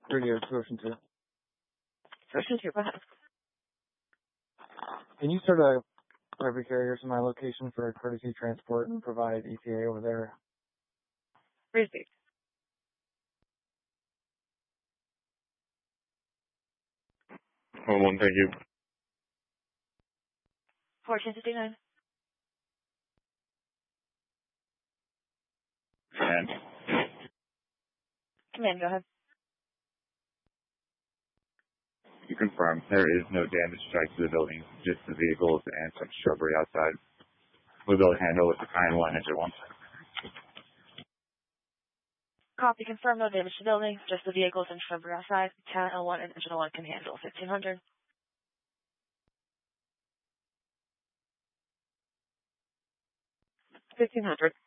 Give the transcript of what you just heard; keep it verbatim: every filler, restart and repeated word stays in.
Radio to Ocean two. Ocean two, go ahead. Can you start a private carrier to my location for a courtesy transport and provide E T A over there? Received. Hold on, thank you. fourteen fifty-nine. And Command, go ahead. you confirm there is no damage strike to the building, just the vehicles and some shrubbery outside. We'll be able to handle with the kind one engine one. Copy, confirm, no damage to building, just the vehicles and shrubbery outside. Can L one and engine one can handle fifteen hundred. fifteen hundred.